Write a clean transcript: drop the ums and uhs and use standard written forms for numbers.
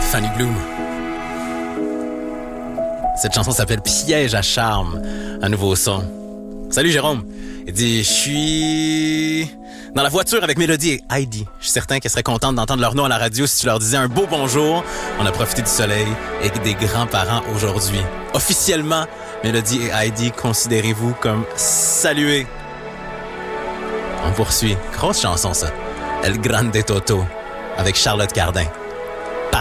Fanny Bloom. Cette chanson s'appelle Piège à charme, un nouveau son. Salut Jérôme. Il dit, je suis dans la voiture avec Mélodie et Heidi. Je suis certain qu'elles seraient contentes d'entendre leur nom à la radio si tu leur disais un beau bonjour. On a profité du soleil et des grands-parents aujourd'hui. Officiellement, Mélodie et Heidi, considérez-vous comme salués. On poursuit. Grosse chanson, ça. El Grande Toto, avec Charlotte Cardin.